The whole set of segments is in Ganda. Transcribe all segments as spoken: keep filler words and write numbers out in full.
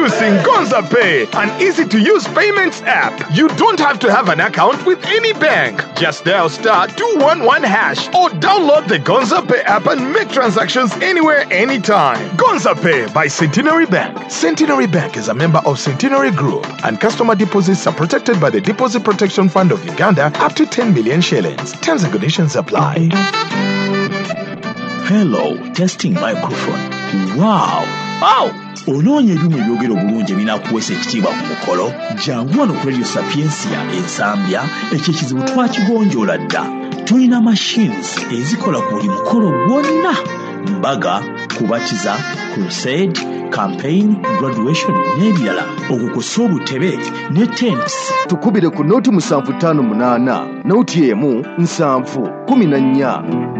Introducing Gonza Pay, an easy-to-use payments app. You don't have to have an account with any bank. Just dial star two one one hash or download the Gonza Pay app and make transactions anywhere, anytime. Gonza Pay by Centenary Bank. Centenary Bank is a member of Centenary Group, and customer deposits are protected by the Deposit Protection Fund of Uganda up to ten million shillings. Terms and conditions apply. Hello, testing microphone. Wow! Wow! Ononye ebyuma ebyogera obulungi ebinakuweesa ekitiibwa ku mukolo, jangu wano ku Radio Sapiensia ensambya, ekyo ekizibu twakigonjoola dda. Tulina machines ezikola ku buli mukolo gwonna. Mbaga, kubatiza, crusade, campaign, graduation n'ebirala. Okukusa obutebe ne tents. Tukubire ku noti musanvu ttaano munaana, noti emu nsanvu kumi na nnya.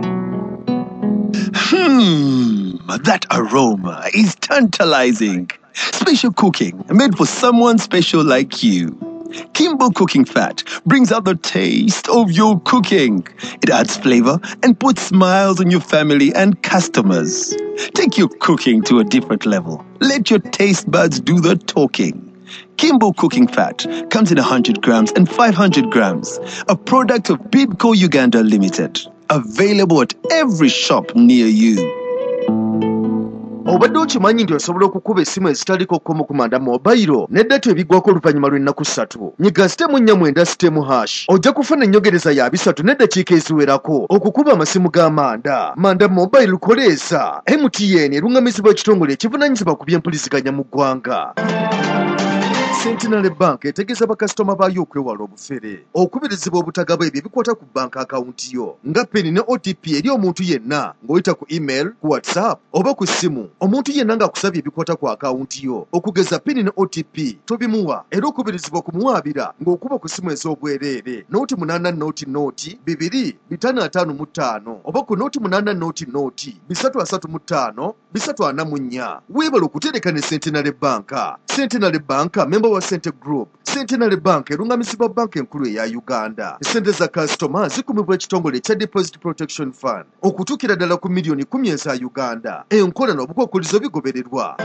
Hmm, that aroma is tantalizing. Special cooking made for someone special like you. Kimbo Cooking Fat brings out the taste of your cooking. It adds flavor and puts smiles on your family and customers. Take your cooking to a different level. Let your taste buds do the talking. Kimbo Cooking Fat comes in one hundred grams and five hundred grams. A product of Bidco Uganda Limited. Available at every shop near you. Obadde okimanyi nti osobola okukuba essimu ezitaliko kkomo ku manda mobile n'eddata ebiggwako oluvannyuma lw'ennaku ssatu. Nyiga sitemu nnya mwenda sitemu hash. Ojja kufuna ennyongereza ya bisatu n'eddakiika eziwerako okukuba amasimu g'amanda. Manda mobile lukoleeza M T N erungamizibwa ekitongole ekivunaanyizibwa ku by'empuliziganya mu ggwanga. Centenary Bank etegeeza bakasitoma baayo okwewala obufere. Okubirizibwa obutagaba ebyo ebikwata ku bank account yo. Nga pin ne O T P eri omuntu yenna ng'oyita ku email, ku WhatsApp oba ku ssimu. Omuntu yenna ng'akusabye ebikwata ku account yo. Okugeza pin ne O T P tobimuwa era okubirizibwa kumuwaabira ng'okuba ku ssimu ez'obwereere. Noti munaana noti noti bibiri bitaano ataano mu ttaano oba ku noti munaana noti noti bisatu asatu mu ttaano bisatu ana mu nnya. Weebala okutereka ne Centenary Bank. Centenary Bank member wa Cente Group. Centenary Bank erungamizibwa banka enkulu eya Uganda. Ssente za kasitoma zikumibwa ekitongole ekya Deposit Protection Fund okutuukira ddala ku miliyoni kumi eza Uganda. Enkola n'obukwakkulizo bigobererwa.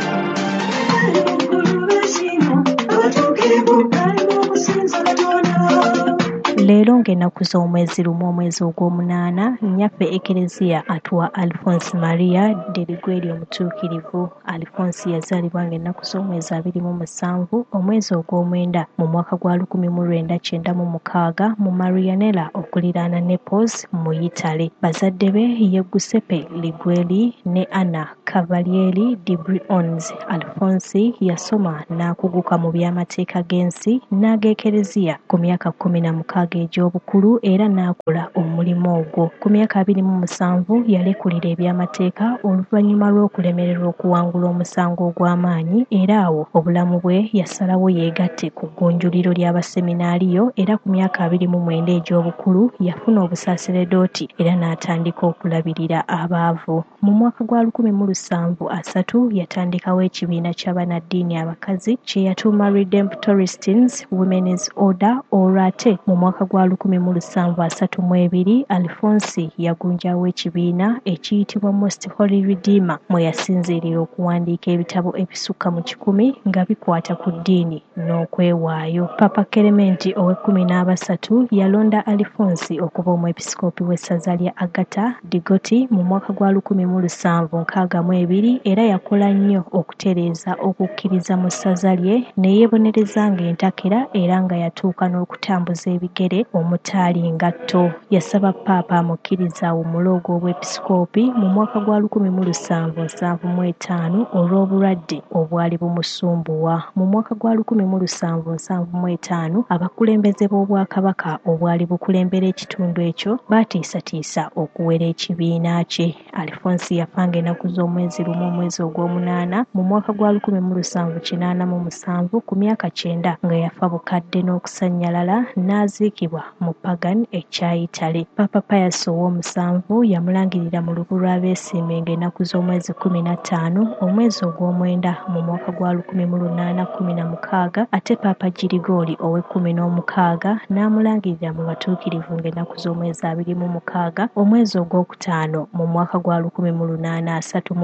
Leero ng'ennaku z'omwezi lumu omwezi ogw'omunaana, nnyaffe Ekereziya atuwa Alphonse Maria Deligweri omutuukirivu. Alphonse yazaalibwa ng'ennaku z'omwezi abiri mu musanvu omwezi ogw'omwenda mu mwaka gwa lukumi mu lwenda kyenda mu mukaaga mu Marianella okuliraana Naples mu Italy. Bazadde be ye Giuseppe Ligweri ne Anna Cavalieri di Briones. Alphonse yasoma n'akuguka mu by'amateeka g'ensi n'ag'Ekereziya ku myaka kkumi na mukaaga egy'obukulu era n'akola omulimu ogwo. Ku myaka abiri mu musanvu yalekulira eby'amateeka oluvannyuma lw'okulemererwa okuwangula omusango ogw'amaanyi era awo obulamu bwe yasalawo yeegatte ku ggunjuliro ly'abaseminaaliyo era ku myaka abiri mu mwenda egy'obukulu yafuna obusaseredooti era n'atandika okulabirira abaavu. Mu mwaka gwa lukumi mu lusanvu asatu yatandikawo ekibiina ky'abanaddiini abakazi kye yatuuma Redemptoristines Women's Order olwo ate mu mwaka gwa lukumi mu lusanvu asatu mu ebiri Alphonse yagunjawo ekibiina ekiyitibwa Most Holy Redeemer mwe yasinziirira okuwandiika ebitabo ebisukka mu kikumi nga bikwata ku ddiini n'okwewaayo. Papa Clement ow'ekkumi n'abasatu yalonda Alphonse okuba omwepisikoopi w'essaza lya Agata Digoti mu mwaka gwa lukumi mu lusanvu nkaaga mu ebiri era yakola nnyo okutereeza okukkiriza mu ssaza lye ne yeebonereza ng'entakera era nga yatuuka n'okutambuza ebigere omutaali ngatto. Yasaba Paapa amukkiriza omuloogo obw'episikoopi mu mwaka gwa lukumi mu lusanvu nsanvu mu etaano olw'obulwadde obwali bumusumbuwa. Mu mwaka gwa lukumi mu lusanvu nsanvu mu etaano abakulembeze b'Obwakabaka obwali bukulembera ekitundu ekyo baatiisatiisa okuwera ekibiina kye. Alphonse yafa ng'ennaku z'omwezi lumu omwezi ogw'omunaana mu mwaka gwa lukumi mu lusanvu kinaana mu musanvu ku myaka kyenda nga yafa bukadde n'okusannyalala n'aziikibwa mu Pagan ekya Italy. Papa Pius ow'omusanvu yamulangirira mu lubu lw'abeesiime ng'ennaku z'omwezi kumi na ttaano omwezi ogw'omwenda mu mwaka gwa lukumi mu lunaana kumi na mukaaga ate Papa Girigoli ow'ekkumi n'omukaaga n'amulangirira mu batuukirivu ng'ennaku z'omwezi abiri mu mukaaga omwezi ogwokutaano mu mwaka gwa lukumi mu lunaana asatu mu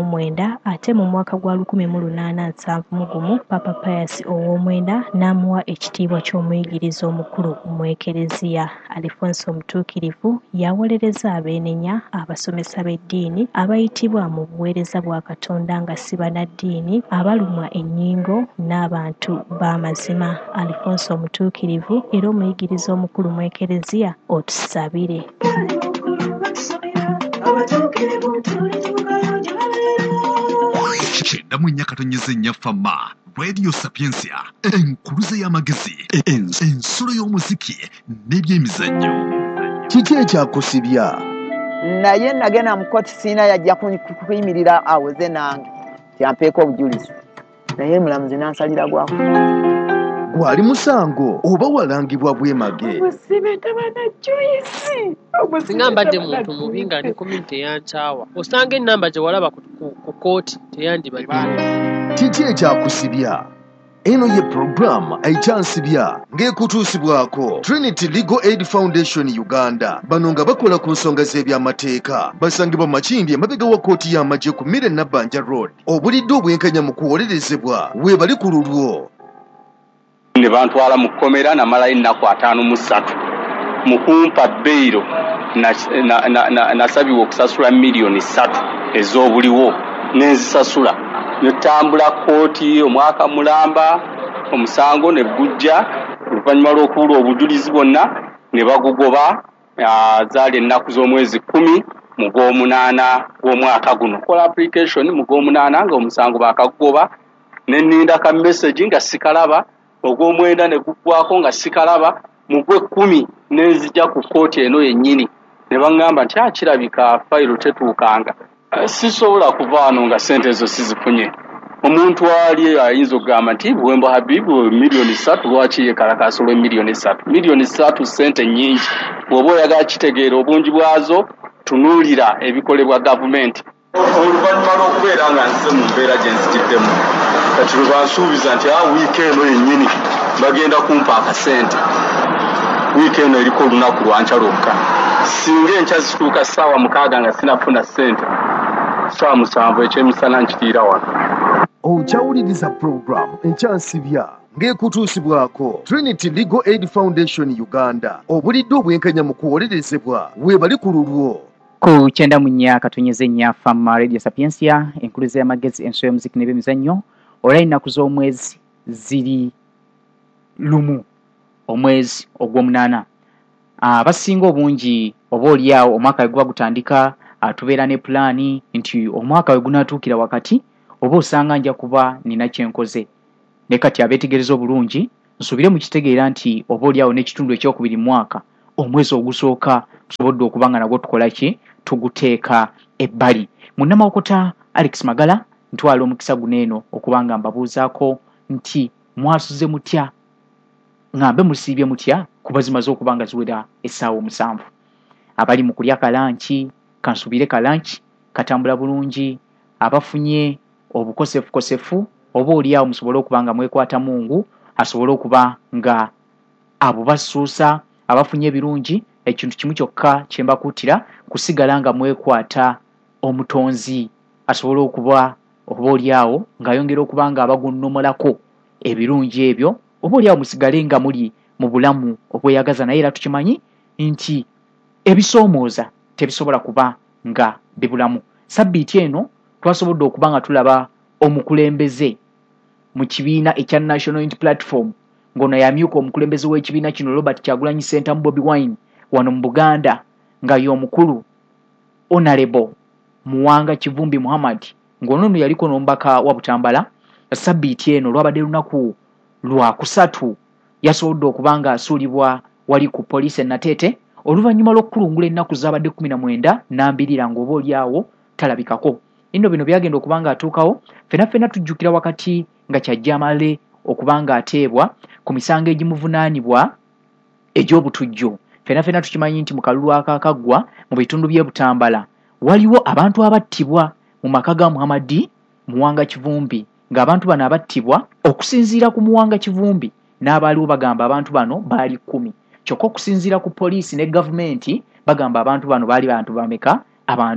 mwenda ate mu mwaka gwa lukumi mu lunaana nsanvu mu gumu Papa Pius ow'omwenda n'amuwa ekitiibwa ky'omuyigiriza omukulu mu Ekereziya. Alfonso Omutuukirivu yawolereza abeenenya abasomesa b'eddiini abayitibwa mu buweereza bwa Katonda nga si bannaddiini abalumwa ennyingo n'abantu b'amazima. Alfonso Omutuukirivu era omuyigiriza omukulu mu Ekereziya otusabire. Kyenda mu nnyaka tonyeze nnya Fama Radio Sapiensia enkuluze y'amagezi ensolo y'omuziki n'ebyemizannyo. Kiki ekyakusibya? Naye nagenda mu kkooti siina yajja kuyimirira aweze nange kyampeeko obujulizi naye mulamuzi n'ansalira gwako. Gwali musango oba walangibwa bwemage? Singa mbadde muntu mubi nga ne community yankyawa osanga ennamba gye walaba ku kkooti teyandibadde. Kiki ekyakusibya? Eno ye program ekyansibya ng'ekutuusibwako Trinity Legal Aid Foundation Uganda. Bano nga bakola ku nsonga z'ebyamateeka basangibwa mu Makindye emabega wa kkooti y'amagye ku Mire Nabbanja Road. Obulidde obwenkanya mu kuwolerezebwa weebali ku lulwo. Ne bantwala mu kkomera namalayo ennaku ataano mu ssatu mu kumpa bbeiro nasabibwa okusasula miliyoni ssatu ez'obuliwo n'enzisasula netambula kkooti omwaka mulamba omusango ne gujja oluvannyuma lw'okubula obujulizi bwonna ne bagugoba zaali ennaku z'omwezi kumi mu gw'omunaana gw'omwaka guno. Kola application mu gw'omunaana nga omusango baakagugoba ne nninda ka message nga sikalaba ogw'omwenda ne guggwako nga sikalaba mu gw'ekkumi ne nzija ku kkooti eno yennyini ne baŋŋamba nti akirabika fayiro tetuukanga. Sisobola kuva wano nga ssente ezo sizifunye. Omuntu ali ayinza okugamba nti Buwemba Habibu miliyoni ssatu lwaki yekalakaasa olw'emiliyoni ssatu? Miliyoni ssatu ssente nnyingi. Bw'oba oyagala kitegeera obungi bwazo tunuulira ebikolebwa gavumenti. Oluvannyuma lw'okubeera nga nze mu mbeera gye nzitiddemu kati lwe bansuubiza nti a wiiki eno yennyini bagenda kumpa akasente. Wiiki eno eriko olunaku lwankya lwokka. Singa enkya zituuka ssaawa mukaaga nga sinafuna ssente ssaawa musanvu ekyemisana nkiriira wano. Okyawuliriza program ekyansibya ng'ekutuusibwako Trinity Legal Aid Foundation Uganda. Obulidde obwenkanya mu kuwolerezebwa weebali ku lulwo. Ku kyenda mu nnya katonyeze nnya Fama Radio Sapiensia enkuluze y'amagezi ensolo y'omuziki n'ebyemizannyo olwa ennaku z'omwezi ziri lumu omwezi ogw'omunaana. Abasinga obungi oba oliawo omwaka we guba gutandika atubeera ne pulaani nti omwaka we gunaatuukira wakati oba osanga nja kuba nina kyenkoze. Ne kati abeetegereza obulungi nsuubire mu kitegeera nti oba oliawo n'ekitundu ekyokubiri mu mwaka omwezi ogusooka tusobodde okuba nga nagwo tukola ki tuguteeka ebbali. Munnamawokota Alex Magala ntwala omukisa guno eno okuba nga mbabuuzaako nti mwasuze mutya ngambe musiibye mutya kuba zimaze okuba nga ziwera essaawa omusanvu. Abali mu kulya kalanki kansuubire kalanki katambula bulungi. Abafunye obukosefukosefu oba oliawo musobole okuba nga mwekwata Mungu asobole okuba nga abo basuusa. Abafunye ebirungi ekintu kimu kyokka kye mbakuutira kusigala nga mwekwata omutonzi asobole okuba oba oliawo ng'ayongera okuba nga abagunnomolako ebirungi ebyo oba oliawo musigale nga muli mu bulamu obweyagaza. Naye era tukimanyi nti ebisoomooza tebisobola kuba nga bibulamu. Sabbiiti eno twasobodde okuba nga tulaba omukulembeze mu kibiina ekya National Unity Platform ng'ono yamyuka omukulembeze w'ekibiina kino Robert Kyagulanyi Ssentamu Bobi Wine wano mu Buganda nga y'omukulu Honorable Muwanga Kivumbi Muhammad ng'ono nno yaliko n'omubaka wa Butambala. Sabbiiti eno lwabadde lunaku lwa kusatu yasobodde okuba nga asuulibwa wali ku poliisi e Nateete oluvannyuma lw'okukulungula ennaku zaabadde kkumi na mwenda n'ambirira ng'oba oliawo talabikako. Nno bino byagenda okuba nga atuukawo ffena ffena tujjukira wakati nga kyajja amale okuba nga ateebwa ku misango egimuvunaanibwa egy'obutujju. Ffena ffena tukimanyi nti mu kalulu akaakaggwa mu bitundu by'e Butambala waliwo abantu abattibwa mu maka ga Muhammadi Muwanga Kivumbi ng'abantu bano abattibwa okusinziira ku Muwanga Kivumbi n'abaaliwo bagamba abantu bano baali kkumi. Kyokka okusinziira ku poliisi ne gavumenti bagamba abantu bano baali bantu bameka? Abantu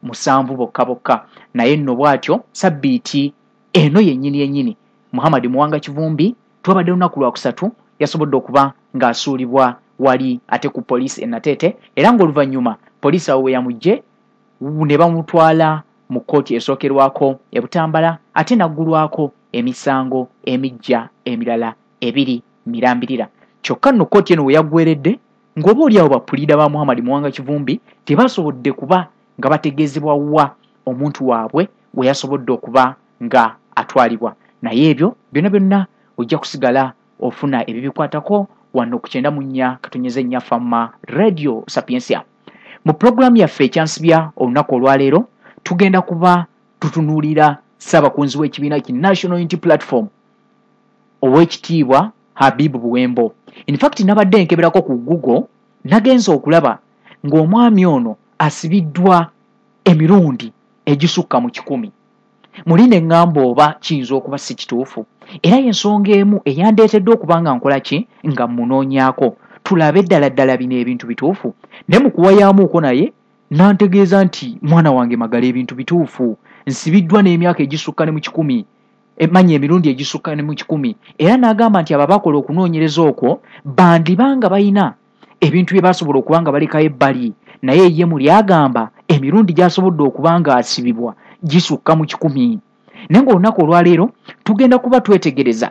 musanvu bokka bokka. Naye nno bw'atyo sabbiiti eno yennyini yennyini Muhammad Muwanga Kivumbi twabadde lunaku lwakusatu yasobodde okuba ng'asuulibwa wali ate ku poliisi e Nateete, era ng'oluvannyuma poliisi awo we yamugye ne bamutwala mu kkooti esookerwako e Butambala ate naggulwako emisango emijja emirala ebiri mirambirira. Kyokka nno kkooti eno we yaggweredde ng'oba oli awo bapuliida ba Muhammad Muwanga Kivumbi tebasobodde kuba nga bategeezebwa wa omuntu waabwe we yasobodde okuba nga atwalibwa. Naye ebyo byonna byonna ojja kusigala ofuna ebibikwatako wano ku kyenda mu nnya katonyeza ennya Famma Radio Sapiensia. Mu pulogulaamu yaffe ekyansibya olunaku olwaleero tugenda kuba tutunuulira ssaabakunzi w'ekibiina ki National Unity Platform ow'ekitiibwa Habibu Buwembo. In fact nabadde nkeberako ku Google nagenza okulaba ng'omwami ono asibiddwa emirundi egisukka mu kikumi. Muli ne ŋŋamba oba kiyinza okuba si kituufu, era y'ensonga emu eyandeetedde okuba nga nkola ki nga mmunoonyaako tulabe ddala ddala bino ebintu bituufu. Ne mu kuwayaamuuko naye nantegeeza nti mwana wange Magala ebintu bituufu, nsibiddwa n'emyaka egisukka ne mu kikumi, emanya emirundi egisukka ne mu kikumi, era n'agamba nti abo abakola okunoonyereza okwo bandibanga balina ebintu bye basobola okuba nga balekayo ebbali, naye ye muli agamba emirundi gy'asobodde okuba nga asibibwa gisukka mu kikumi. Naye ng'olunaku olwaleero tugenda kuba twetegereza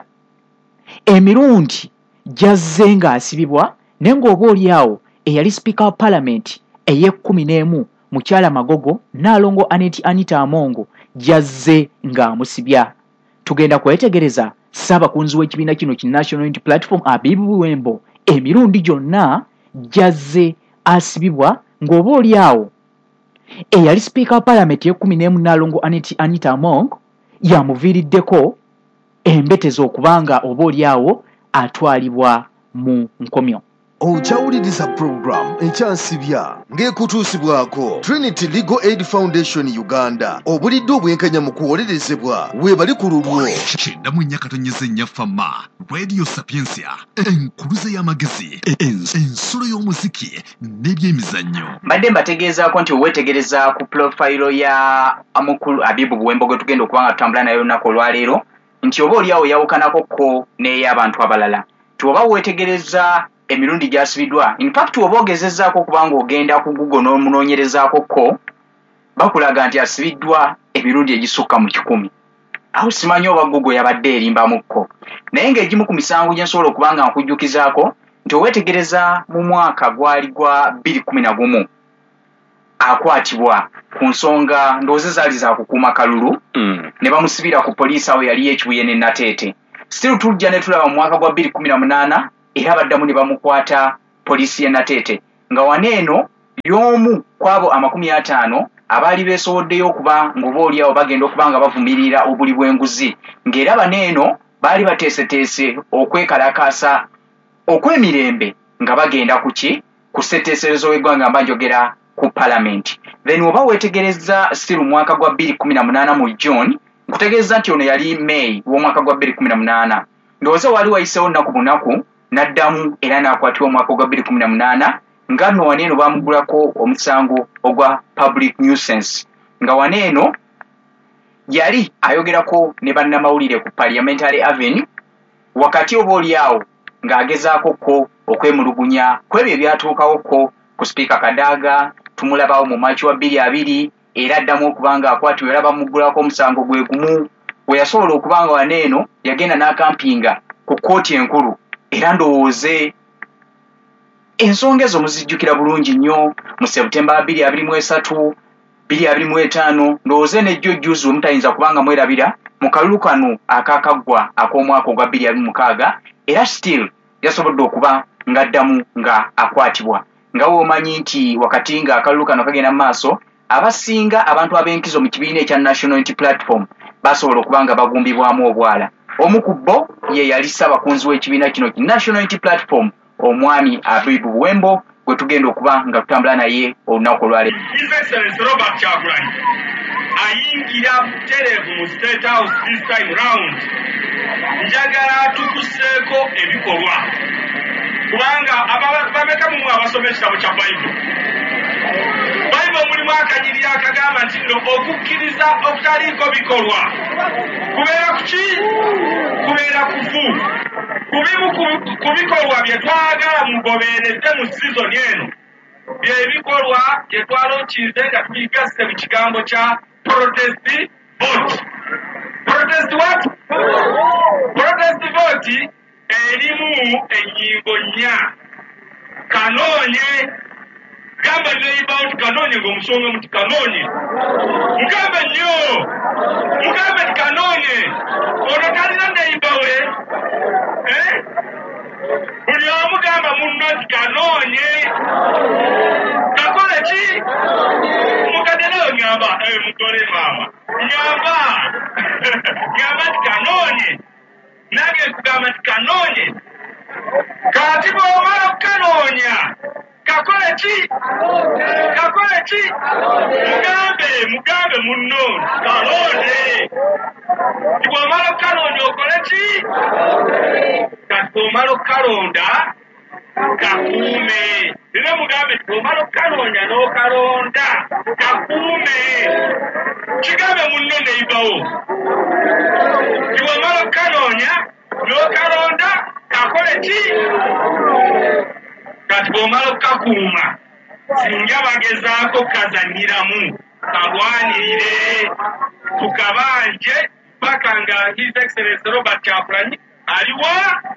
emirundi gy'azze ng'asibibwa, naye ng'oba oli awo eyali Speaker wa Parliament ey'ekkumi n'emu Mukyala Magogo Nnaalongo Aneti Anita Amongo gy'azze ng'amusibya. Tugenda kwetegereza ssaabakunzi w'ekibiina kino ki National Unity Platform Habibu Buwembo emirundi gyonna gy'azze asibibwa, ng'oba oli awo eyali Speaker wa Parliament y'ekkumi n'emu Nnaalongo Aneti Anita Amongo yamuviiriddeko embetezo okubanga oba oli awo atwalibwa mu nkomyo. Okyawuliriza program ekyansibya ng'ekutuusibwako Trinity Legal Aid Foundation Uganda. Obulidde obwenkanya mu kuwolerezebwa weebali ku lulwo. Kyenda mu nnya katonyeza ennya Famma Radio Sapiensia, enkuluze y'amagezi, ensolo y'omuziki n'ebyemizannyo. Mbadde mbategeezaako nti oweetegereza ku profile ya Amukulu Habibu Buwembo gwe tugenda okuba nga tutambula naye olunaku olwaleero nti oba oli awo yawukanako ko n'ey'abantu abalala. Tuoba weetegereza emirundi gyasibiddwa, in fact oba ogezezzaako okubanga ogenda ku Google n'omunoonyerezaako ko bakulaga nti asibiddwa emirundi egisukka mu kikumi. Awo simanyi oba Google yabadde erimbamuko, naye ng'egimu ku misango gye nsobola okuba nga nkujjukizaako nti oweetegereza mu mwaka gwali gwa bbiri kumi na gumu akwatibwa ku nsonga ndowooza zaali za kukuuma kalulu mm. ne bamusibira ku poliisi awo yali yekibuye ne Nateete. Still tujja ne tulaba mu mwaka gwa bbiri kumi na munaana era baddamu ne bamukwata poliisi y'e Nateete, nga waneeno y'omu kwabo amakumi ataano abaali beesowoddeyo okuba ng'oba oli awo bagenda okuba nga bavumirira obuli bw'enguzi, ng'era baneeno baali bateeseteese okwekalakaasa okw'emirembe nga bagenda ku ki ku ssetteeserezo w'eggwanga mba njogera ku Parliament. Then oba weetegereza still mwaka gwa bbiri kumi na munaana mu June, nkutegeeza nti ono yali May w'omwaka gwa bbiri kumi na munaana, ndowooza wali wayiseewo nnaku bunaku n'addamu era n'akwatibwa omwaka gwa bbiri kumi na munaana nga nno waneeno baamugulako omusango ogwa public nuisance, nga waneeno yali ayogerako ne bannamawulire ku Parliamentary Avenue wakati oba oli awo ng'agezaako ko okwemulugunya kwebyo ebyatuukawo ko ku Speaker Kadaga. Tumulabawo mu Maaci wa bbiri abiri era addamu okuba nga akwatibwa era bamugulako omusango gwe gumu, we yasobola okuba nga waneeno yagenda n'akampinga ku kkooti enkulu, era ndowooze ensonga ezo muzijjukira bulungi nnyo mu Septemba bbiri abiri mu esatu bbiri abiri mu etaano, ndowooze nejjo jjuzi we mutayinza kubanga mwerabira mu kalulu kano akaakaggwa ak'omwaka ogwa bbiri abiri mu mukaaga, era still yasobodde okuba ng'addamu nga akwatibwa. Nga womanyi nti wakati nga akalulu kano kagenda mu maaso, abasinga abantu ab'enkizo mu kibiina ekya National Unity Platform basobola okuba nga bagumbibwamu obwala. Omu ku bo ye yali ssaabakunzi w'ekibiina kino ki National Unity Platform omwami Habibu Buwembo gwe tugenda okuba nga tutambula naye olunaku olwaleero. His Excellency Robert Kyagulanyi ayingira butereevu mu State House this time round, njagala atukuseeko ebikolwa kubanga bameka mu abasoma ekitabo kya Bayibuli. Bayibuli omwo mulimu akanyiri akagamba nti nno okukkiriza okutaliiko bikolwa kubeera kuki kubeera kufu kubimu ku bikolwa bye twagala mugobereze mu sizoni eno byebikolwa bye twalonkize nga tubigasse mu kigambo kya protest vote. Protest what? Protest vote erimu ennyingo nnya. Kanoonye gamba neighbor nti kanoonye ng'omusonga muti kanoonye mugambe nnyo mugambe nti kanoonye ono talina neighbor we eh? Buli omu gamba munno nti kanoonye kakole ki mukaddereyo ngamba mutole maama ngamba ngamba nti kanoonye nange nkugamba nti kanoonye kati bw'omala okukanoonya kakole ki kakole ki mugambe mugambe munno kalonde ti bw'omala okukanoonya okole ki kati bw'omala okukalonda kakuume era mugambe ti bw'omala okukanoonya n'okalonda kakuume kigambe munno neibawo ti bw'omala okukanoonya n'okalonda kakole ki kati bw'omala okukakuuma singa bagezaako kukazanniramu kalwanirire tukabanje paka nga his excellence Robert Kyagulanyi aliwa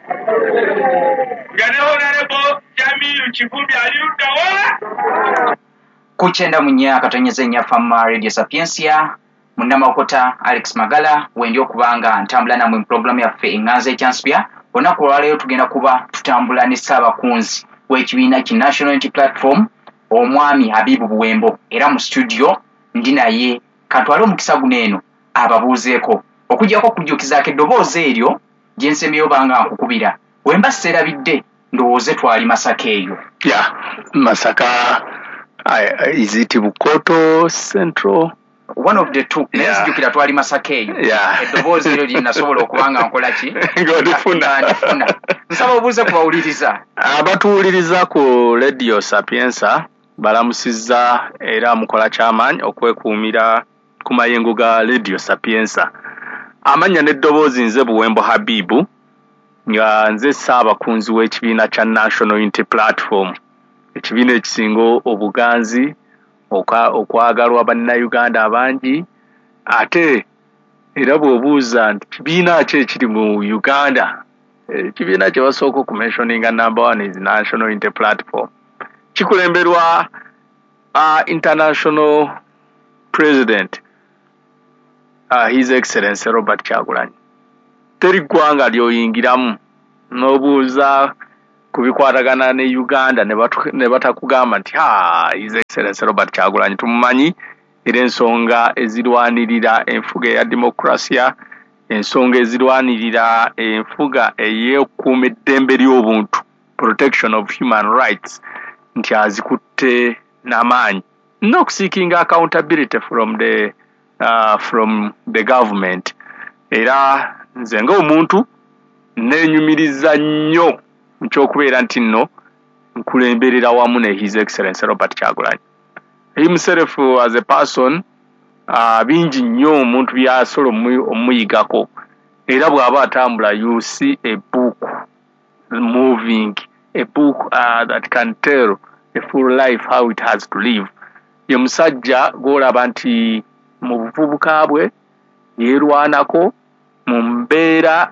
nga ne honorable Jamiru Kivumbi ali luddawa ku kyenda mu nnya katonyeza ennyaffa mu Radio Sapiensia munnamakota Alex Magala wendi okubanga ntambula namwe mu programu yaffe eŋŋanza ekyansibya olunaku olwaleero tugenda kuba tutambula ne ssaabakunzi w'ekibiina ki National Unity Platform omwami Habibu Buwembo era mu studio ndi naye kantwale omukisa guno eno ababuuzeeko okujjako okujjukizaako eddoboozi eryo gye nsemyeyo banga nkukubira wemba sseerabidde ndowooze twali Masaka eyo ya Masaka uh, is it Bukoto Central one of the two naye sijjukira twali Masaka eyo eddoboozi eryo lye nasobola okubanga nkola ki ng'olifuna ndifuna nsaba obuuze kubawuliriza abatuwuliriza ku Radio Sapienza balamusizza era mukola ky'amaanyi okwekuumira ku mayengo ga Radio Sapienza. Amanya n'eddoboozi nze Buwembo Habibu nga nze ssaabakunzi w'ekibiina kya National Unity Platform, ekibiina ekisinga obuganzi okwagalwa bannayuganda abangi ate era bw'obuuza nti kibiina ki ekiri mu Uganda, ekibiina kye basooka okumentioninga number one is National Unity Platform. Kikulemberwa uh, international president uh, his excellency Robert Kyagulanyi. Teri ggwanga ly'oyingiramu n'obuuza ku bikwatagana ne Uganda ne batakugamba nti ha his excellency Robert Kyagulanyi tumumanyi era ensonga ezirwanirira enfuga ya demokrasiya, ensonga ezirwanirira enfuga ey'okukuuma eddembe ly'obuntu, protection of human rights, nti azikutte n'amaanyi n'okuseekinga accountability from the uh, from the government. Era nze ng'omuntu neenyumiriza nnyo nkyokubeera nti nno nkulemberera wamu ne his excellency Robert Kyagulanyi. Himself as a person uh, bingi nnyo omuntu byasobola omuyigako era bw'aba atambula you see a book moving, a book uh, that can tell a full life how it has to live. Ye musajja gw'olaba nti mu buvubuka bwe yeerwanako mu mbeera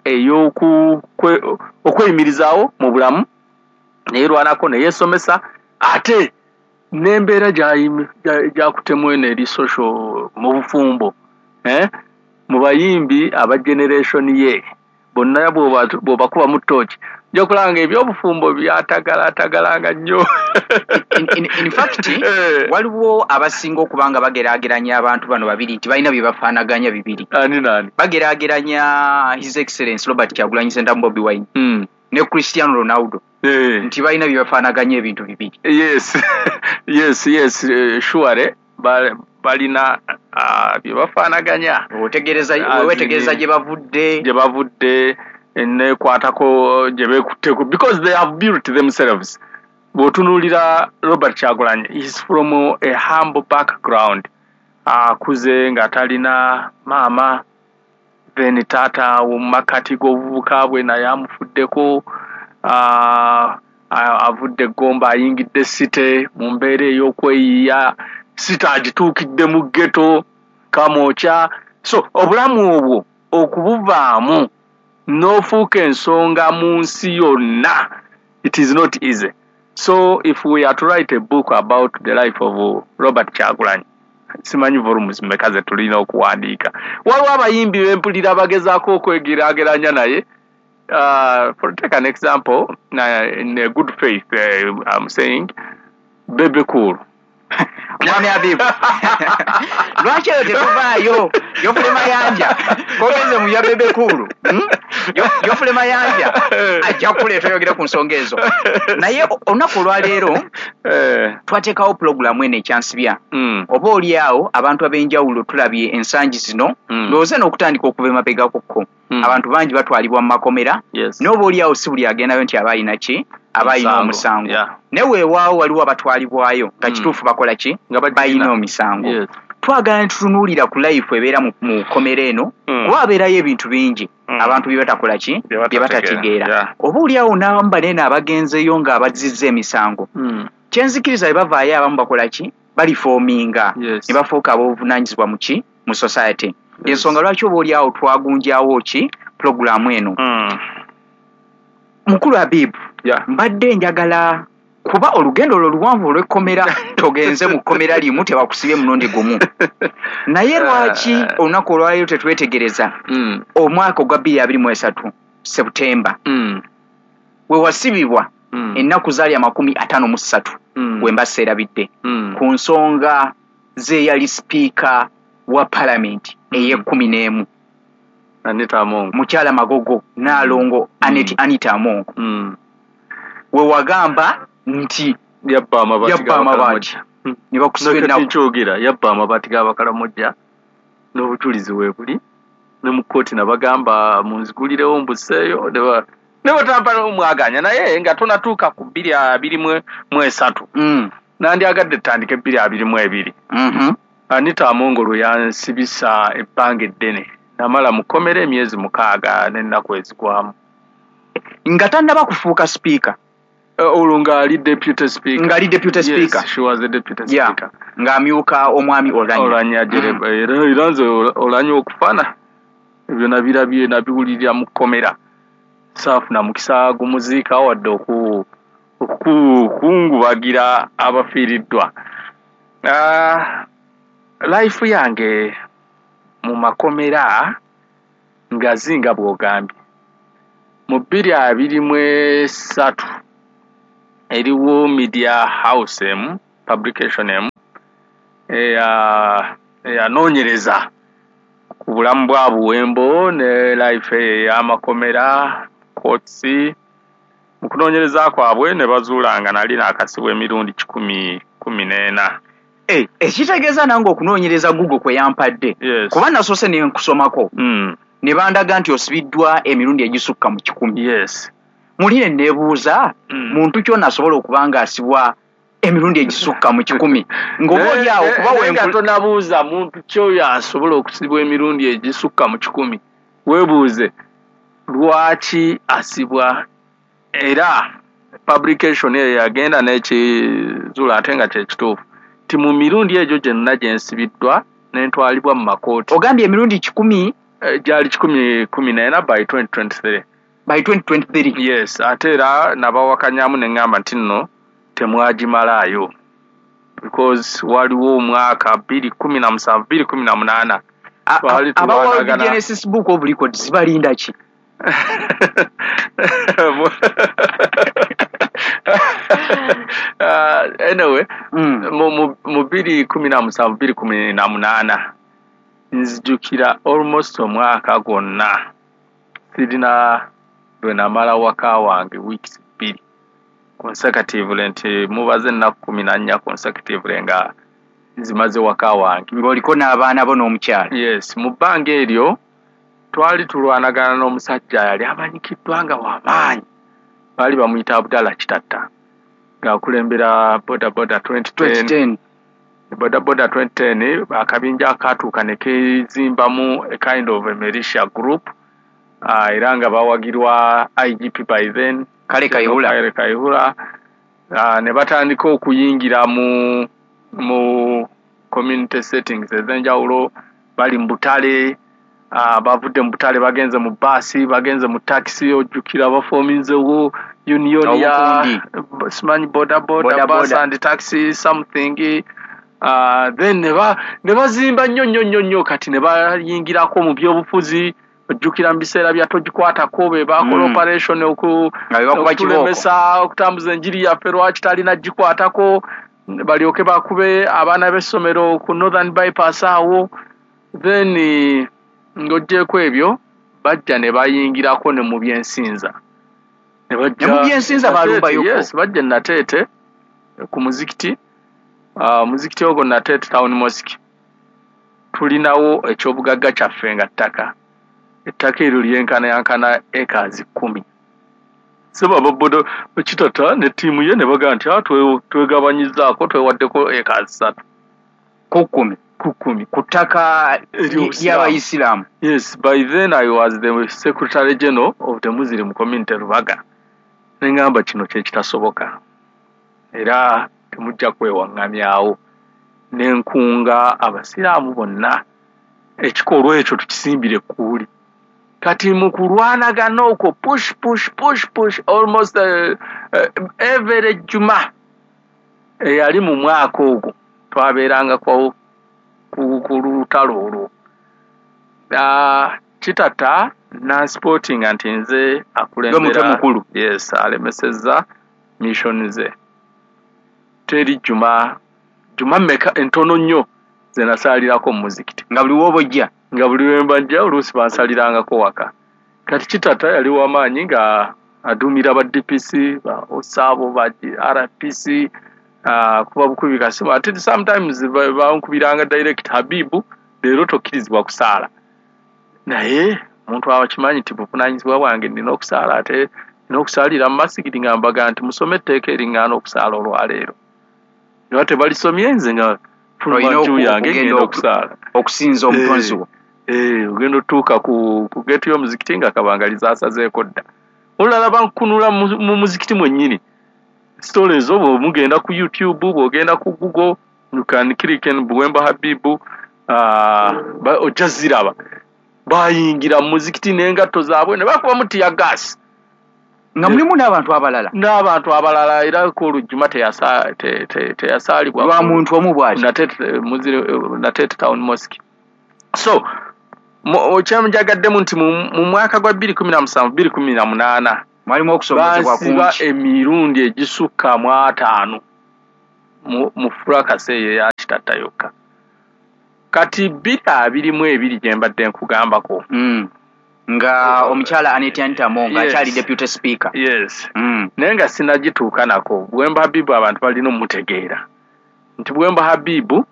ey'okweyimirizaawo mu bulamu, neerwanako ne yeesomesa ate n'embeera gy'akutemu eno eri social mu bufumbo eh? Mu bayimbi aba generation ye bonna bw'obakuba mu ttooki nja kulanga ebyobufumbo byatagala-tagalanga nnyo. in, in, in fact waliwo abasinga okubanga bageraageranya abantu bano babiri nti balina bye bafaanaganya bibiri. Ani nani? Bageraageranya his excellence Robert Kyagulanyi Ssentamu Bobi Wine mm. ne Cristiano Ronaldo hey. Nti balina bye bafaanaganya ebintu bibiri. Yes yes yes uh, sure ba, balina uh, bye bafaanaganya. Otegereza wetegereza gye bavudde gye bavudde nekwatako gye beekutteko because they have built themselves bw'otunuulira Robert Kyagulanyi is from a humble background. Akuze nga talina maama, then taata mu makati g'obuvubuka bwe naye amufuddeko, avudde Gomba ayingidde City mu mbeera ey'okweyiya, City agituukidde mu ghetto Kamwokya. So obulamu obwo okubuvaamu n'ofuuka ensonga mu nsi yonna, it is not easy. So if we are to write a book about the life of Robert Kyagulanyi, simanyi volumes mmeka ze tulina okuwandiika. Waliwo abayimbi bempulira abagezaako okwegeraageranya naye. Uh, for take an example, uh, in a good faith, uh, I'm saying, Bebe Cool. Mwami Habibu. Lwaki eyo tekuvaayo? Yofulema yanja. Kogeze mu ya Bebe Cool. Hmm? Yofulema yanja. Ajja kuleeta oyogera ku nsonga ezo. Naye olunaku olwaleero twateekawo pulogulaamu eno ekyansibya. Oba oli awo abantu ab'enjawulo tulabye ensangi zino ndowooza n'okutandika okuva emabegakokko. Abantu bangi batwalibwa mu makomera. N'oba oli awo si buli agendayo nti aba alina ki? Abayina omusango. Ne weewaawo waliwo abatwalibwayo nga kituufu bakola ki? Nga bayina omisango. Twagala nitutunuulira ku life ebeera mu kkomera eno kuba abeerayo ebintu bingi abantu bye batakola ki? Bye batategeera. Oba oli awo n'abamu banene abagenzeyo ng'abazizza emisango. Kyenzikiriza bwe bavaayo abamu bakola ki? Balifoominga ne bafuuka ab'obuvunaanyizibwa mu ki? Mu society. Ensonga lwaki oba oli awo twagunjawo ki? Pulogulaamu eno. Mukulu Habibu, mbadde njagala kuba olugendo olwo luwanvu olw'ekkomera togenze mu kkomera limu tebakusibye munondi gumu. Naye lwaki olunaku olwaleero tetwetegereza omwaka ogwa bbiri abiri mu esatu Septemba we wasibibwa ennaku zaali amakumi ataano mu ssatu we mba seerabidde ku nsonga z'eyali sipiika wa palamenti ey'ekkumi n'emu Anita Amongo, Mukyala Magogo Naalongo Aneti Anita Amongo. We wagamba nti yabba amabati g'abakalamoja ne bakusibira nawo kyogera yabba amabati g'abakalamoja n'obujulizi weebuli ne mu kkooti nabagamba munzigulirewo mbuseeyo ne batambala omwaganya naye nga tonatuuka ku bbiri abiri mu esatu nandyagadde ttandika ebbiri abiri mu ebiri. Anita Amongo lwe yansibisa ebbanga eddene namala mukomera emyezi mukaaga n'ennaku ezigwamu nga tannaba kufuuka speaker. Olwo ng'ali deputy speaker. Ng'ali deputy speaker. Yes, she was the deputy speaker. Ng'amyuka omwami Oulanyah. Oulanyah Dereba. Era nze Oulanyah okufaana ebyo nabirabye nabiwulirira mu kkomera. Saafuna mukisa gumuziika wadde oku okungubagira abafiiriddwa. Ah, life yange mu makomera ngazinga bw'ogambye. Mu bbiri abiri mu esatu eriwo media house emu publication emu eya eyanoonyereza ku bulamu bwa buwembo ne life y'amakomera courts. Mu kunoonyereza kwabwe ne bazuulanga nali naakasibwa emirundi kikumi kumi n'ena. Eh, ekitegeeza nange okunoonyereza Google kwe yampadde kuba nasoose ne nkusomako ne bandaga nti osibiddwa emirundi egisukka mu kikumi. Yes. Muli ne neebuuza muntu kyonna asobola okuba ng'asibwa emirundi egisukka mu kikumi ng'oba oli awo kuba wenga tonabuuza muntu kyoyo asobola okusibwa emirundi egisukka mu kikumi weebuuze lwaki asibwa. Era publication eyo yagenda n'ekizuula ate nga kyekituufu ti mu mirundi egyo gyonna gyensibiddwa n'entwalibwa mu makooti. Ogambye emirundi kikumi gyali kikumi kumi n'ena by twenty twenty-three. By twenty twenty-three. Yes, ate era nabawakanyamu ne ngamba nti nno temwagimalaayo because waliwo omwaka bbiri kumi na musanvu bbiri kumi na munaana abawa Genesis Book of Records zibalinda ki? uh, anyway mm. mu bbiri kumi na musanvu bbiri kumi na munaana nzijukira almost omwaka gwonna sirina lwe namala waka wange weeks bbiri consecutively nti mubaze ennaku kumi na nnya consecutively nga nzimaze waka wange ng'oliko n'abaana bo n'omukyala. Yes, mu bbanga eryo twali tulwanagana n'omusajja yali amanyikiddwa nga w'amaanyi baali bamuyita Abdallah Kitatta ng'akulembera boda boda twenty ten boda boda twenty ten akabinja akatuuka ne keezimbamu a kind of a militia group uh, era nga bawagirwa I G P by then Kale Kayihura Kale Kayihura uh, ne batandika okuyingira mu mu community settings ez'enjawulo bali mu butale uh, bavudde mu butale bagenze mu baasi bagenze mu taxi ojjukira bafominzewo union ya simanyi boda boda bus and taxi something uh, then ne ba ne bazimba nnyo nnyo nnyo nnyo kati ne bayingirako mu byobufuzi ojjukira mu biseera bya togikwatako be bakola mm. operation okulemesa okutambuza enjiri yaffe lwaki talina gikwatako balyoke bakube abaana b'essomero ku northern bypass awo then ng'oggyeko ebyo bajja ne bayingirako ne mu byensinza ne bajja mu byensinza balumbayoko yes bajja Nateete ku muzikiti uh, muzikiti ogwo Nateete town mosque tulinawo ekyobugagga kyaffe nga ttaka ettaka eryo lyenkana yankana acres kumi seba babodo kitata ne tiimu ye ne baga nti twegabanyizaako twewaddeko acres ssatu ku kkumi ku kkumi ku ttaka ly'abayisiraamu. Yes, by then I was the Secretary General of the Muslim Community Rubaga. Ne ngamba kino kye kitasoboka era temujja kwewaŋŋamyawo ne nkunga abasiraamu bonna ekikolwa ekyo tukisimbire kuuli kati mu kulwanagana okwo push push push push almost uh, uh, every juma eyali mu mwaka ogwo twabeeranga kwa ku lutalo olwo kitata na sporting anti nze akulembera yes alemeseza mission ze teri juma juma meka entono nnyo ze nasalirako mu muzikiti nga buli wobojja nga buli wembajja oluusi bansalirangako waka kati kitata yali w'amaanyi nga adumira ba D P C ba osabo ba R P C uh, kuba bukubi kasimu ate sometimes bankubiranga direct Habibu leero tokkirizibwa kusaala naye omuntu abakimanyi ti buvunaanyizibwa bwange nina okusaala ate nina okusaalira mu masigiti nga mbaga nti musome etteeka eriŋŋaana okusaala olwaleero niba tebalisomye nze nga fulumaju yange ngenda okusaala okusinza omutonzi wo ogenda otuuka ku geeti y'omuzikiti nga kabangaliza asazeeko dda olulala bankunula mu muzikiti mwennyini story ezo bw'omugenda ku YouTube bw'ogenda ku Google you can click in Buwemba Habibu ojja ziraba bayingira mu muzikiti n'engatto zaabwe ne bakuba mu tiya gas nga mulimu n'abantu abalala n'abantu abalala era ko olujjuma teyasaalibwa lwa muntu omu bw'ati Nateete town mosque so kyamujagaddemu nti mu mwaka gwa bbiri kumi na musanvu bbiri kumi na munaana mwalimu okusomezebwa kungi basiba emirundi egisukka mu ataano mu furakasi eyo eya kitata yokka kati bbiri abiri mu ebiri gye mbadde nkugambako nga omukyala Anita Ntamo ng'akyali deputy speaker yes naye nga sinagituuka nako Buwemba Habibu abantu balina omutegeera nti Buwemba Habibu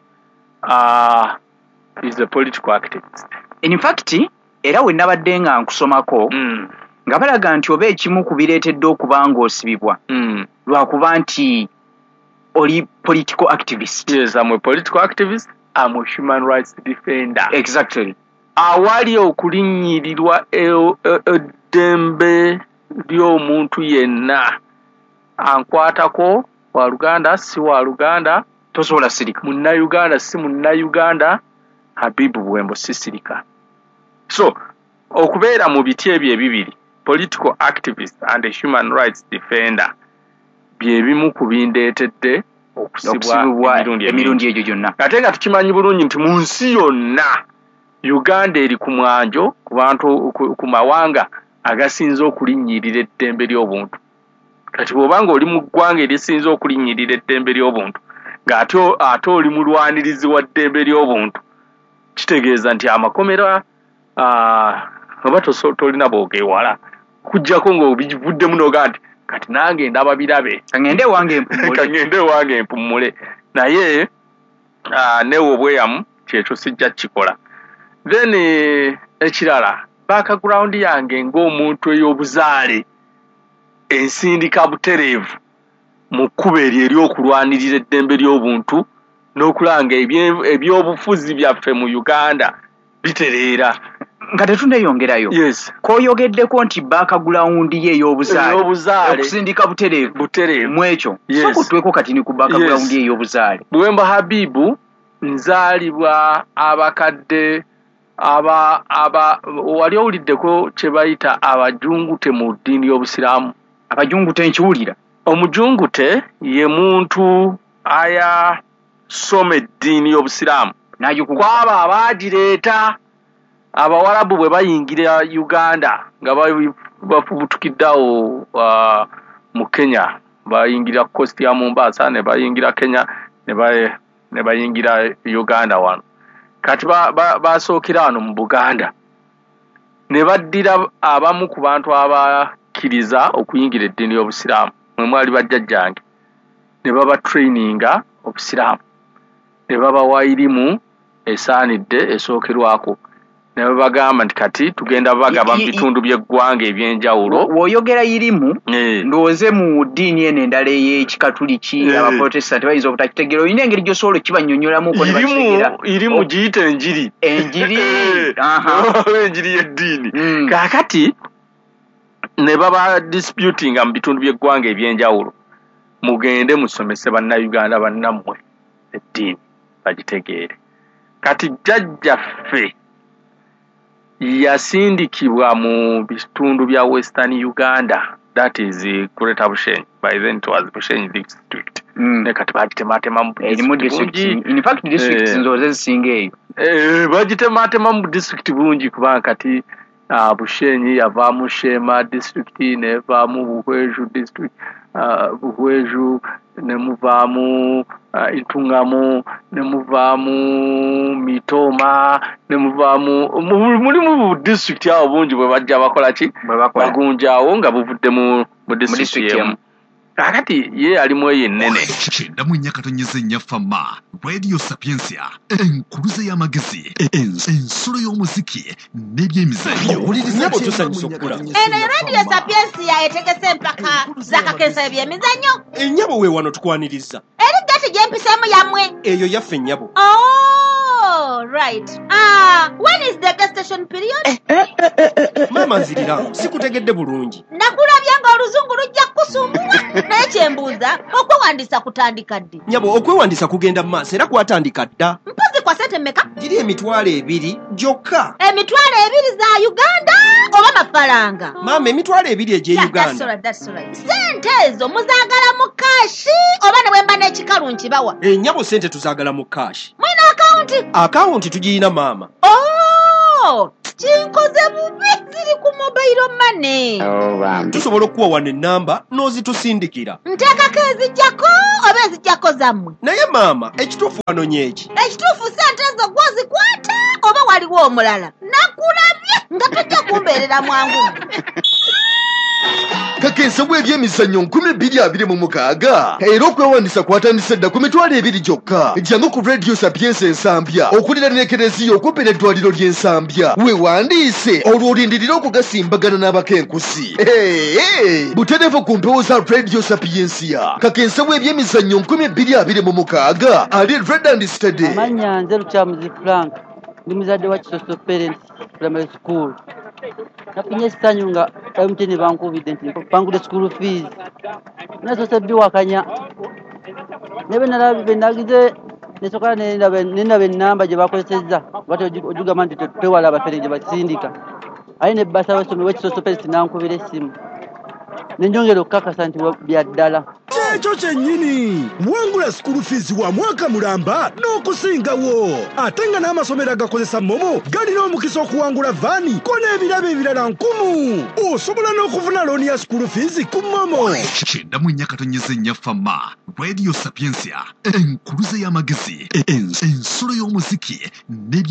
uh, is a political activist in fact era we nabadde nga nkusomako mm. nga balaga nti oba ekimu ku bireetedde okuba ng'osibibwa mm. lwakuba nti oli political activist. Yes, I'm a political activist. I'm a human rights defender. Exactly. Awali okulinnyirirwa eddembe ly'omuntu yenna ankwatako wa Luganda si wa Luganda tosobola sirika munnayuganda si munnayuganda Habibu Buwembo si sirika. So okubeera mu biti ebyo ebibiri political activist and a human rights defender bye bimu ku bindeetedde okusibwa emirundi egyo gyonna. Ate nga tukimanyi bulungi nti mu nsi yonna Uganda eri ku mwanjo ku bantu ku mawanga agasinza okulinnyirira eddembe ly'obuntu. Kati bw'obanga oli mu ggwanga erisinza okulinnyirira eddembe ly'obuntu ng'ate ate oli mulwanirizi wa ddembe ly'obuntu kitegeeza nti amakomera oba tolina boogewala kujjako ng'obivuddemu n'oga nti kati nange ndaba birabe kangende wange mpumule kangende wange mpumule naye newe obweyamu kyekyo sijja kikola. Then ekirala background yange ng'omuntu ey'obuzaale ensindika butereevu mu kkubo eryo ery'okulwanirira eddembe ly'obuntu n'okulanga ebyobufuzi byaffe mu Uganda bitereera. Nga tetuneyongerayo. Yes. Koyogeddeko nti background ye ey'obuzaale. Ey'obuzaale. Okusindika butereevu. Butereevu. Mu ekyo. Yes. So kutweko kati ni ku background ye ey'obuzaale. Bwemba Habibu nzaalibwa abakadde aba aba wali owuliddeko kye bayita abajungute mu ddiini y'Obusiraamu. Abajungute nkiwulira. Omujungute ye muntu aya some eddiini y'Obusiraamu. Kwaba abaagireeta Abawarabu bwe bayingira Uganda nga bafubutukiddawo uh, mu Kenya bayingira coast ya Mombasa ne bayingira Kenya ne bay ne bayingira Uganda wano kati basookera ba, ba wano mu Buganda ne baddira abamu ku bantu abakkiriza okuyingira eddiini y'Obusiraamu mwe mwali bajjajjange ne baba traininga Obusiraamu ne babawa irimu esaanidde esookerwako ne bagamba nti kati tugenda bagaba mu bitundu by'eggwanga ebyenjawulo. W'oyogera irimu ndowooze mu ddiini eno endala ey'ekikatuliki abaprotestant bayinza obutakitegeera olina engeri gy'osobola okibannyonnyolamuko ne bakitegera. Irimu giyita enjiri. Enjiri. Enjiri y'eddiini. Kaakati ne baba disputinga mu bitundu by'eggwanga ebyenjawulo mugende musomese bannayuganda bannammwe eddiini bagitegeere. Kati jjajjaffe yasindikibwa mu bitundu bya Western Uganda, that is uh, Greater Bushenyi. By then it was Bushenyi district. Mm. Ne kati bagitematema mu district. In fact district nzoze zisinga eyo. Eh bagitematema mu district bungi kubanga kati uh, Bushenyi yavaamu Shema district ne vaamu Buhweju district. Uh, Buhweju ne muvaamu uh, Itungamu ne muvaamu Mitoma ne muvaamu mulimu district yawo bungi bwe bajja bakola ki bagunjaawo nga buvudde mu mu district yemu. Kakati ye alimu yennene kyenda mu nnyaka tonyeza ennyaffa ma Radio Sapiensia enkuluze y'amagezi ensolo y'omuziki n'ebyemizannyo nyabo tusanyusa okula eno Radio Sapiensia etegese empaka zakakensa ebyemizannyo ennyabo we wano tukwaniriza eri gati gyempiseemu yammwe eyo yaffe ennyabo. Oh, right. Ah, when is the gestation period? Mama nzirira sikutegedde bulungi. Nakulabye nga oluzungu lujja kusumbua naye kyembuuza okwewandiisa kutandika ddi? Nyabo okwewandiisa kugenda mu maaso era kwatandika dda. Mpozi kwa sente mmeka? Giri emitwalo ebiri gyokka. Emitwalo ebiri za Uganda oba mafaranga? Mama emitwalo ebiri egye yeah, Uganda. That's right, that's right. Sente ezo muzaagala mu kashi oba ne bwemba n'ekikalu nkibawa? Ennyabo sente tuzaagala mu kashi. Mwina akawunti? Akawunti tugiyina mama. Oh, kinkoze bubi ziri ku mobile money. Oh, wow. Tusobola okuwa wano ennamba n'ozitusindikira. Nteekako ezijjako oba ezijjako zammwe? Naye mama ekituufu wano nyeki. Ekituufu sente ezo gw'ozikwata oba waliwo omulala? Nakulabye nga tojja kumbeerera mwangu. Kakensa bw'ebyemizannyo nkumi bbiri abiri mu mukaaga era okwewandiisa kwatandise dda ku mitwalo ebiri gyokka. Jangu ku Radio Sapiensia ensambya okulira n'ekereziya okumpi n'eddwaliro ly'ensambya weewandiise olwo olindirira okugasimbagana n'abakenkusi. Butereevu ku mpewo za Radio Sapiensia. Kakensa bw'ebyemizannyo nkumi bbiri abiri mu mukaaga ali Redland Stadium. Amanya nze Lukyamuzi Frank ndi muzadde wa Kisoso Parents Primary School. Nafunye essanyu nga M T N bankubidde nti bangudde school fees. Nasoose biwakanya. Ne bwe nalaba bwe nagize nesokola nenaba ennamba gye bakozesezza bati ojugamba nti twewala abafere gye basindika. Aye ne bbasa w'essomero w'Ekisoso Parents nankubira essimu. Nenjongera okukakasa nti bya ddala. Ekyo kyennyini mwangula school fees wa mwaka mulamba n'okusingawo ate nga n'amasomero agakozesa momo galina omukisa okuwangula vaani ko n'ebirabo ebirala nkumu osobola n'okufuna looni ya school fees ku momo. kyenda mu nnyaka tonyeza ennyaffa ma Radio Sapiensia enkuluze y'amagezi ensolo y'omuziki n'ebye